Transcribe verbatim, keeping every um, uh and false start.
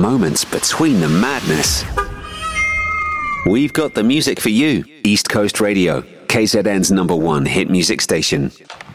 moments between the madness. We've got the music for you. East Coast Radio, K Z N's number one hit music station.